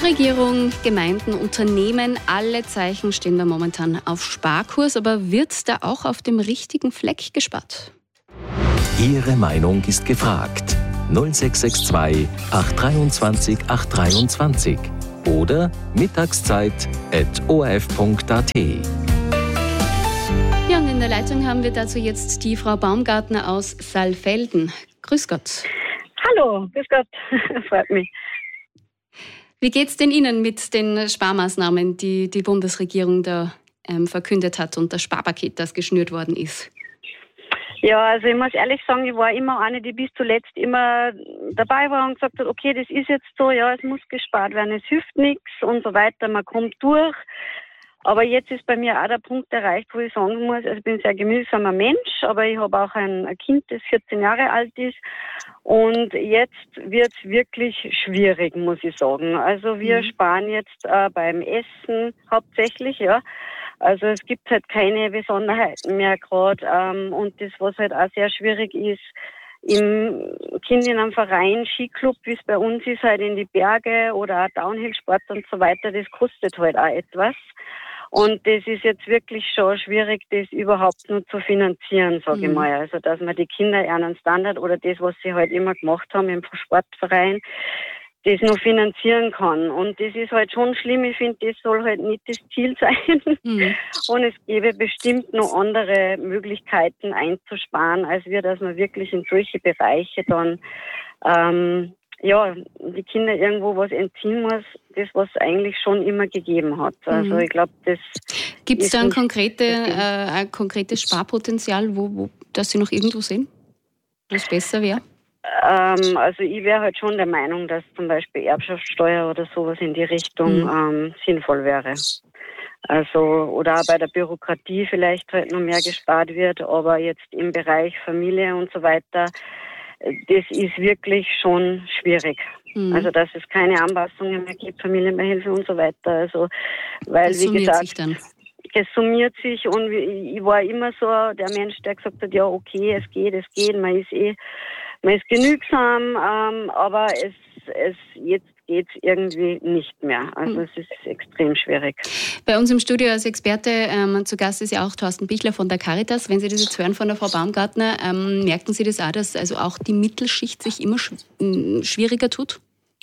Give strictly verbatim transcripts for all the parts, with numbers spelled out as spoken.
Regierung, Gemeinden, Unternehmen, alle Zeichen stehen da momentan auf Sparkurs. Aber wird da auch auf dem richtigen Fleck gespart? Ihre Meinung ist gefragt. null sechs sechs zwei acht zwei acht drei oder mittagszeit at o r f punkt a t. Ja, und in der Leitung haben wir dazu jetzt die Frau Baumgartner aus Saalfelden. Grüß Gott. Hallo, grüß Gott, freut mich. Wie geht's denn Ihnen mit den Sparmaßnahmen, die die Bundesregierung da ähm, verkündet hat und das Sparpaket, das geschnürt worden ist? Ja, also ich muss ehrlich sagen, ich war immer eine, die bis zuletzt immer dabei war und gesagt hat, okay, das ist jetzt so, ja, es muss gespart werden, es hilft nichts und so weiter, man kommt durch. Aber jetzt ist bei mir auch der Punkt erreicht, wo ich sagen muss, also ich bin ein sehr gemütsamer Mensch, aber ich habe auch ein Kind, das vierzehn Jahre alt ist. Und jetzt wird es wirklich schwierig, muss ich sagen. Also wir mhm. sparen jetzt äh, beim Essen hauptsächlich, ja. Also es gibt halt keine Besonderheiten mehr gerade. Ähm, und das, was halt auch sehr schwierig ist, im Kind in einem Verein, Skiclub, wie es bei uns ist, halt in die Berge oder auch Downhill-Sport und so weiter, das kostet halt auch etwas. Und das ist jetzt wirklich schon schwierig, das überhaupt nur zu finanzieren, sage mhm. ich mal. Also, dass man die Kinder einen Standard oder das, was sie halt immer gemacht haben im Sportverein, das noch finanzieren kann. Und das ist halt schon schlimm. Ich finde, das soll halt nicht das Ziel sein. Mhm. Und es gäbe bestimmt noch andere Möglichkeiten einzusparen, als wir, dass man wirklich in solche Bereiche dann ähm, ja, die Kinder irgendwo was entziehen muss, das, was es eigentlich schon immer gegeben hat. Also mhm. ich glaube, das Gibt es da ein, konkrete, äh, ein konkretes Sparpotenzial, wo, wo das Sie noch irgendwo sehen, was besser wäre? Ähm, also ich wäre halt schon der Meinung, dass zum Beispiel Erbschaftssteuer oder sowas in die Richtung mhm. ähm, sinnvoll wäre. Also, oder auch bei der Bürokratie vielleicht halt noch mehr gespart wird, aber jetzt im Bereich Familie und so weiter, das ist wirklich schon schwierig. Mhm. Also, dass es keine Anpassungen mehr gibt, Familienbeihilfe und so weiter. Also, weil, das wie summiert gesagt, sich dann. Es summiert sich und ich war immer so der Mensch, der gesagt hat, ja, okay, es geht, es geht, man ist eh, man ist genügsam, ähm, aber es, es, jetzt geht es irgendwie nicht mehr. Also mhm. es ist extrem schwierig. Bei uns im Studio als Experte ähm, zu Gast ist ja auch Thorsten Bichler von der Caritas. Wenn Sie das jetzt hören von der Frau Baumgartner, ähm, merken Sie das auch, dass also auch die Mittelschicht sich immer sch- schwieriger tut?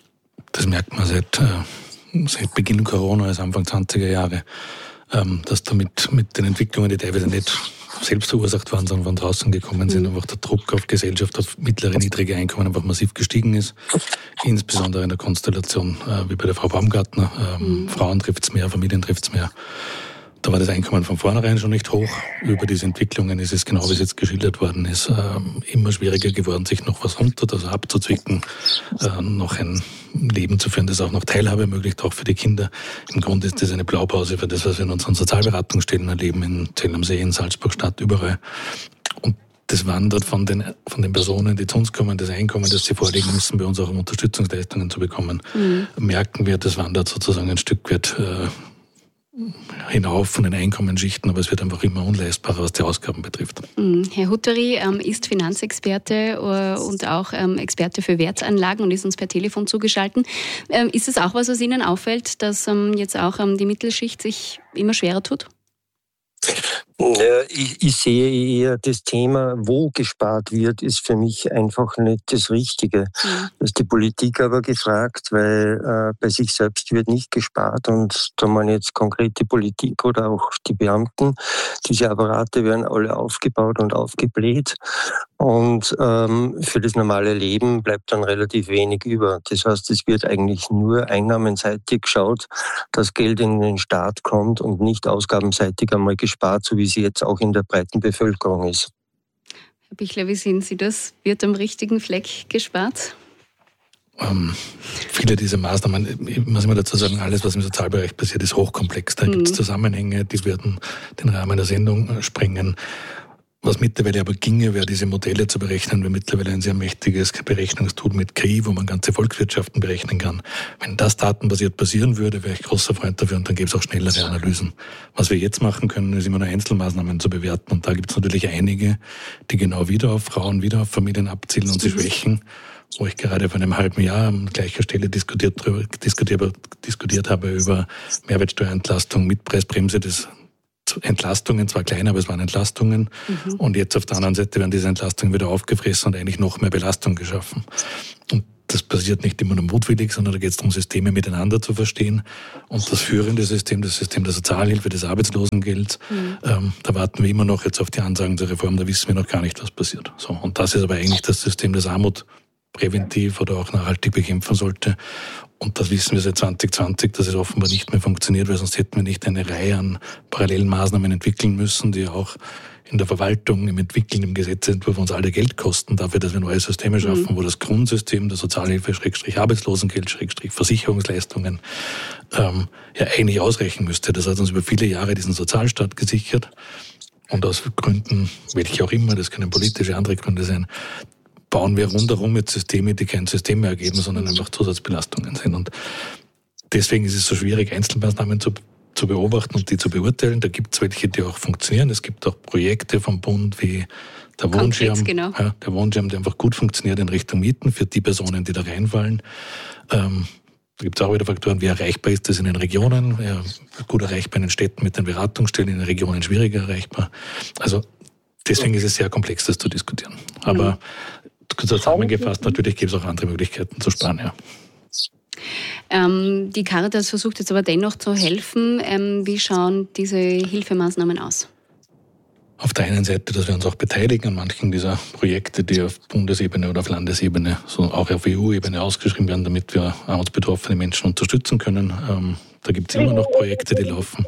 Das merkt man seit, äh, seit Beginn Corona, also Anfang zwanziger Jahre, ähm, dass damit mit den Entwicklungen, die teilweise nicht selbst verursacht waren, sondern von draußen gekommen sind, mhm. einfach der Druck auf Gesellschaft, auf mittlere, niedrige Einkommen einfach massiv gestiegen ist. Insbesondere in der Konstellation äh, wie bei der Frau Baumgartner. Ähm, mhm. Frauen trifft's mehr, Familien trifft's mehr. Da war das Einkommen von vornherein schon nicht hoch. Über diese Entwicklungen ist es, genau wie es jetzt geschildert worden ist, äh, immer schwieriger geworden, sich noch was runter, also abzuzwicken, äh, noch ein Leben zu führen, das auch noch Teilhabe ermöglicht, auch für die Kinder. Im Grunde ist das eine Blaupause für das, was wir in unseren Sozialberatungsstellen erleben, in Zell am See, in Salzburg-Stadt, überall. Und das wandert von den, von den Personen, die zu uns kommen, das Einkommen, das sie vorlegen müssen, bei uns auch um Unterstützungsleistungen zu bekommen, mhm. merken wir, das wandert sozusagen ein Stück weit äh, hinauf von den Einkommensschichten, aber es wird einfach immer unleistbarer, was die Ausgaben betrifft. Herr Hutteri ähm, ist Finanzexperte äh, und auch ähm, Experte für Wertanlagen und ist uns per Telefon zugeschaltet. Ähm, ist es auch was, was Ihnen auffällt, dass ähm, jetzt auch ähm, die Mittelschicht sich immer schwerer tut? Ich, ich sehe eher das Thema, wo gespart wird, ist für mich einfach nicht das Richtige. Mhm. Da ist die Politik aber gefragt, weil äh, bei sich selbst wird nicht gespart und da man jetzt konkret die Politik oder auch die Beamten, diese Apparate werden alle aufgebaut und aufgebläht und ähm, für das normale Leben bleibt dann relativ wenig über. Das heißt, es wird eigentlich nur einnahmenseitig geschaut, dass Geld in den Staat kommt und nicht ausgabenseitig einmal gespart, so wie sie jetzt auch in der breiten Bevölkerung ist. Herr Bichler, wie sehen Sie das? Wird am richtigen Fleck gespart? Ähm, viele dieser Maßnahmen, ich muss immer dazu sagen, alles, was im Sozialbereich passiert, ist hochkomplex. Da mhm. gibt es Zusammenhänge, die werden den Rahmen der Sendung sprengen. Was mittlerweile aber ginge, wäre diese Modelle zu berechnen. Wir mittlerweile ein sehr mächtiges Berechnungstool mit K I, wo man ganze Volkswirtschaften berechnen kann. Wenn das datenbasiert passieren würde, wäre ich großer Freund dafür und dann gäbe es auch schnellere Analysen. Was wir jetzt machen können, ist immer nur Einzelmaßnahmen zu bewerten und da gibt es natürlich einige, die genau wieder auf Frauen, wieder auf Familien abzielen und sie schwächen. wo ich gerade vor einem halben Jahr an gleicher Stelle diskutiert, drüber, diskutiert, diskutiert habe über Mehrwertsteuerentlastung, Mietpreisbremse. Das Entlastungen, zwar klein, aber es waren Entlastungen. Mhm. Und jetzt auf der anderen Seite werden diese Entlastungen wieder aufgefressen und eigentlich noch mehr Belastung geschaffen. Und das passiert nicht immer nur mutwillig, sondern da geht es darum, Systeme miteinander zu verstehen. Und das führende System, das System der Sozialhilfe, des Arbeitslosengelds, mhm. ähm, da warten wir immer noch jetzt auf die Ansagen zur Reform, da wissen wir noch gar nicht, was passiert. So, und das ist aber eigentlich das System, das Armut präventiv oder auch nachhaltig bekämpfen sollte. Und das wissen wir seit zwanzig zwanzig, dass es offenbar nicht mehr funktioniert, weil sonst hätten wir nicht eine Reihe an parallelen Maßnahmen entwickeln müssen, die auch in der Verwaltung, im Entwickeln, im Gesetzentwurf uns alle Geld kosten, dafür, dass wir neue Systeme schaffen, mhm. wo das Grundsystem der Sozialhilfe, Schrägstrich Arbeitslosengeld, Schrägstrich Versicherungsleistungen ähm, ja eigentlich ausreichen müsste. Das hat uns über viele Jahre diesen Sozialstaat gesichert. Und aus Gründen, welche auch immer, das können politische, andere Gründe sein, bauen wir rundherum jetzt Systeme, die kein System mehr ergeben, sondern einfach Zusatzbelastungen sind. Und deswegen ist es so schwierig, Einzelmaßnahmen zu zu beobachten und die zu beurteilen. Da gibt es welche, die auch funktionieren. Es gibt auch Projekte vom Bund wie der Wohnschirm, genau. ja, der Wohnschirm, der einfach gut funktioniert in Richtung Mieten für die Personen, die da reinfallen. Ähm, da gibt es auch wieder Faktoren, wie erreichbar ist das in den Regionen, ja, gut erreichbar in den Städten mit den Beratungsstellen, in den Regionen schwieriger erreichbar. Also deswegen ist es sehr komplex, das zu diskutieren. Aber mhm. zusammengefasst, natürlich gibt es auch andere Möglichkeiten zu sparen, ja. Ähm, die Caritas versucht jetzt aber dennoch zu helfen. Ähm, wie schauen diese Hilfemaßnahmen aus? Auf der einen Seite, dass wir uns auch beteiligen an manchen dieser Projekte, die auf Bundesebene oder auf Landesebene, so auch auf E U-Ebene ausgeschrieben werden, damit wir armutsbetroffene Menschen unterstützen können. Ähm, da gibt es immer noch Projekte, die laufen.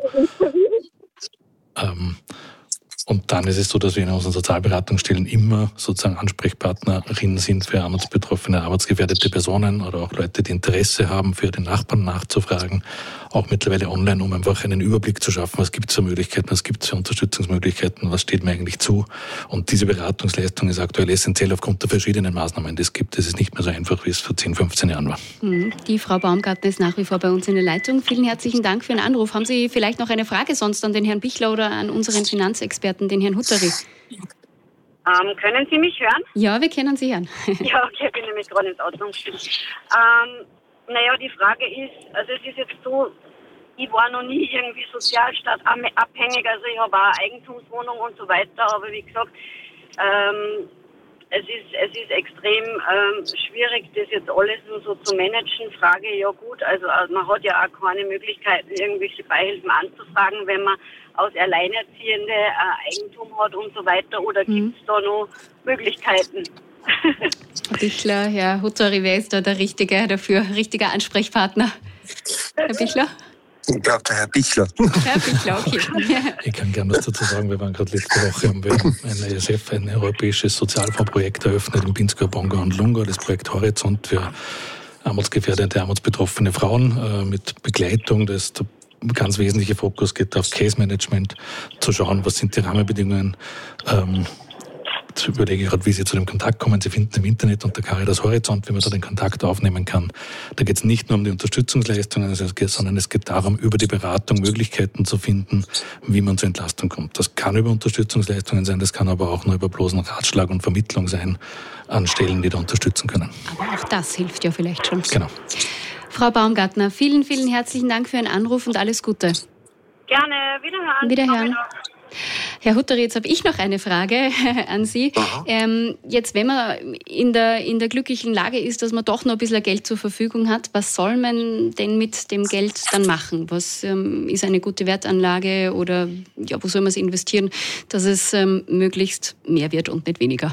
Ähm, Und dann ist es so, dass wir in unseren Sozialberatungsstellen immer sozusagen Ansprechpartnerinnen sind für armutsbetroffene, armutsgefährdete Personen oder auch Leute, die Interesse haben, für den Nachbarn nachzufragen. Auch mittlerweile online, um einfach einen Überblick zu schaffen, was gibt es für Möglichkeiten, was gibt es für Unterstützungsmöglichkeiten, was steht mir eigentlich zu. Und diese Beratungsleistung ist aktuell essentiell aufgrund der verschiedenen Maßnahmen, die es gibt. Es ist nicht mehr so einfach, wie es vor zehn, fünfzehn Jahren war. Die Frau Baumgartner ist nach wie vor bei uns in der Leitung. Vielen herzlichen Dank für den Anruf. Haben Sie vielleicht noch eine Frage sonst an den Herrn Bichler oder an unseren Finanzexperten, den Herrn Huttary? Ähm, können Sie mich hören? Ja, wir können Sie hören. Ja, okay, ich bin nämlich gerade ins Auto umgestiegen. Ähm, naja, die Frage ist, also es ist jetzt so, ich war noch nie irgendwie sozialstaatabhängig, also ich habe auch eine Eigentumswohnung und so weiter, aber wie gesagt, ähm, es ist es ist extrem ähm, schwierig, das jetzt alles nur so zu managen. Frage, ja gut, also man hat ja auch keine Möglichkeiten, irgendwelche Beihilfen anzufragen, wenn man aus Alleinerziehende äh, Eigentum hat und so weiter, oder mhm. gibt es da noch Möglichkeiten? Bichler, Herr Huttary, wer ist da der Richtige dafür, richtiger Ansprechpartner? Herr Bichler? Ich glaube, der Herr Bichler. Herr Bichler, okay. Ich kann gerne was dazu sagen. Wir waren gerade letzte Woche, haben wir ein E S F, ein europäisches Sozialfondsprojekt eröffnet in Pinzgau, Bonga und Lunga, das Projekt Horizont für armutsgefährdete, armutsbetroffene Frauen äh, mit Begleitung. Das der ganz wesentliche Fokus geht auf Case Management, zu schauen, was sind die Rahmenbedingungen. Ähm, Jetzt überlege ich gerade, wie Sie zu dem Kontakt kommen. Sie finden im Internet unter Caritas Horizont, wie man da den Kontakt aufnehmen kann. Da geht es nicht nur um die Unterstützungsleistungen, sondern es geht darum, über die Beratung Möglichkeiten zu finden, wie man zur Entlastung kommt. Das kann über Unterstützungsleistungen sein, das kann aber auch nur über bloßen Ratschlag und Vermittlung sein an Stellen, die da unterstützen können. Aber auch das hilft ja vielleicht schon. Genau. Frau Baumgartner, vielen, vielen herzlichen Dank für Ihren Anruf und alles Gute. Gerne, wiederhören. Wiederhören. Herr Huttary, jetzt habe ich noch eine Frage an Sie. Ähm, jetzt, wenn man in der, in der glücklichen Lage ist, dass man doch noch ein bisschen Geld zur Verfügung hat, was soll man denn mit dem Geld dann machen? Was ähm, ist eine gute Wertanlage oder ja, wo soll man es investieren, dass es ähm, möglichst mehr wird und nicht weniger?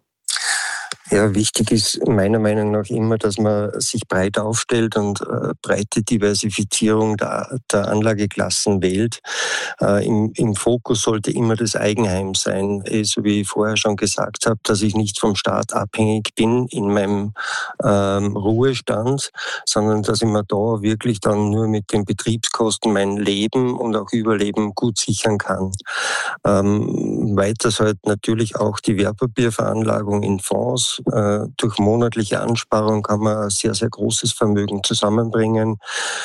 Ja, wichtig ist meiner Meinung nach immer, dass man sich breit aufstellt und äh, breite Diversifizierung der, der Anlageklassen wählt. Äh, im, Im Fokus sollte immer das Eigenheim sein, eh, so wie ich vorher schon gesagt habe, dass ich nicht vom Staat abhängig bin in meinem ähm, Ruhestand, sondern dass ich mir da wirklich dann nur mit den Betriebskosten mein Leben und auch Überleben gut sichern kann. Ähm, weiters halt natürlich auch die Wertpapierveranlagung in Fonds. Durch monatliche Ansparung kann man ein sehr, sehr großes Vermögen zusammenbringen,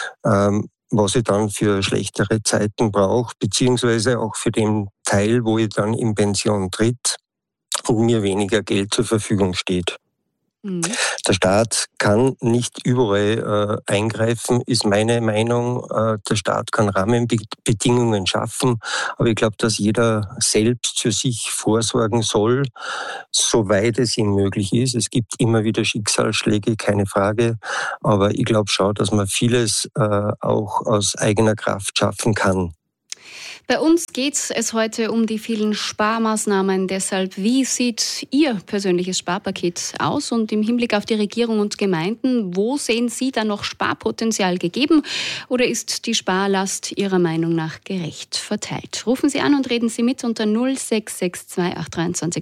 was ich dann für schlechtere Zeiten brauche, beziehungsweise auch für den Teil, wo ich dann in Pension tritt und mir weniger Geld zur Verfügung steht. Mhm. Der Staat kann nicht überall äh, eingreifen, ist meine Meinung. Äh, der Staat kann Rahmenbedingungen schaffen, aber ich glaube, dass jeder selbst für sich vorsorgen soll, soweit es ihm möglich ist. Es gibt immer wieder Schicksalsschläge, keine Frage, aber ich glaube schon, dass man vieles äh, auch aus eigener Kraft schaffen kann. Bei uns geht es heute um die vielen Sparmaßnahmen. Deshalb, wie sieht Ihr persönliches Sparpaket aus? Und im Hinblick auf die Regierung und Gemeinden, wo sehen Sie da noch Sparpotenzial gegeben? Oder ist die Sparlast Ihrer Meinung nach gerecht verteilt? Rufen Sie an und reden Sie mit unter null sechs sechs zwei acht zwei